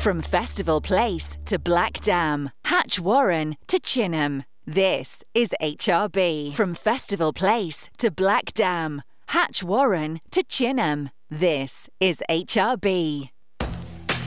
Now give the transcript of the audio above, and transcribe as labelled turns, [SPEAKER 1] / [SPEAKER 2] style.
[SPEAKER 1] From Festival Place to Black Dam, Hatch Warren to Chinham. This is HRB. From Festival Place to Black Dam, Hatch Warren to Chinham. This is HRB.